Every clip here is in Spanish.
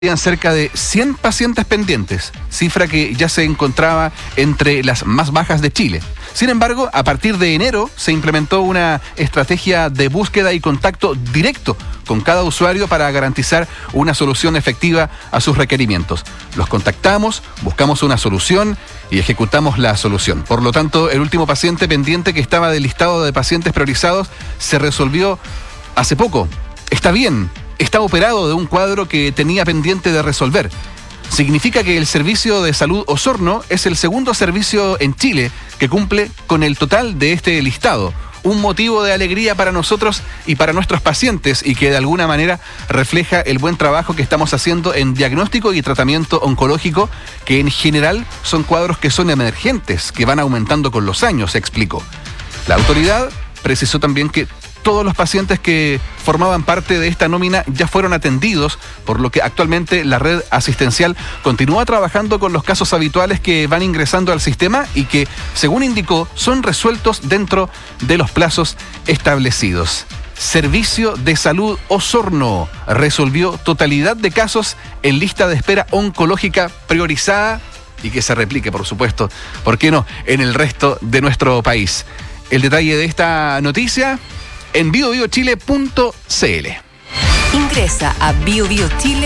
cerca de 100 pacientes pendientes, cifra que ya se encontraba entre las más bajas de Chile. Sin embargo, a partir de enero se implementó una estrategia de búsqueda y contacto directo con cada usuario para garantizar una solución efectiva a sus requerimientos. Los contactamos, buscamos una solución y ejecutamos la solución. Por lo tanto, el último paciente pendiente que estaba del listado de pacientes priorizados se resolvió hace poco. Está bien. Está operado de un cuadro que tenía pendiente de resolver. Significa que el Servicio de Salud Osorno es el segundo servicio en Chile que cumple con el total de este listado. Un motivo de alegría para nosotros y para nuestros pacientes y que de alguna manera refleja el buen trabajo que estamos haciendo en diagnóstico y tratamiento oncológico, que en general son cuadros que son emergentes, que van aumentando con los años, explicó. La autoridad precisó también que todos los pacientes que formaban parte de esta nómina ya fueron atendidos, por lo que actualmente la red asistencial continúa trabajando con los casos habituales que van ingresando al sistema y que, según indicó, son resueltos dentro de los plazos establecidos. Servicio de Salud Osorno resolvió totalidad de casos en lista de espera oncológica priorizada y que se replique, por supuesto, ¿por qué no?, en el resto de nuestro país. El detalle de esta noticia en biobiochile.cl. Ingresa a biobiochile.cl.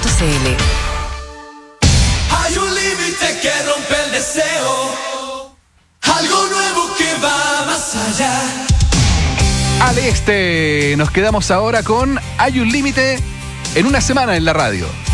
Hay un límite que rompe el deseo, algo nuevo que va más allá. Al este, nos quedamos ahora con Hay un límite en una semana en la radio.